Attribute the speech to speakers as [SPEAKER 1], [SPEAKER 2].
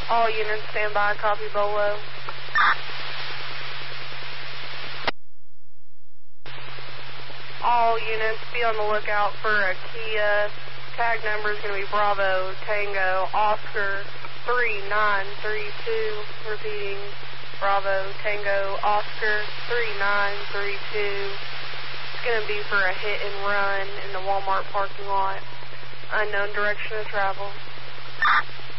[SPEAKER 1] All units stand by, copy Bolo. All units be on the lookout for a Kia. Tag number is going to be Bravo Tango Oscar 3932. Repeating, Bravo Tango Oscar 3932. It's going to be for a hit and run in the Walmart parking lot. Unknown direction of travel.